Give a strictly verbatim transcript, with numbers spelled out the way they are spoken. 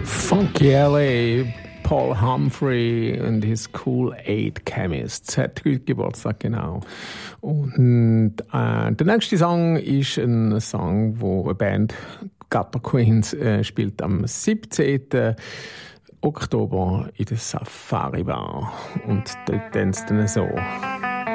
Funky L A, Paul Humphrey und his Cool Aid Chemists hat heute Geburtstag, genau. Und äh, der nächste Song ist ein Song, wo eine Band Gutter Queens äh, spielt am siebzehnten Oktober in der Safari Bar. Und dort tanzt dann so.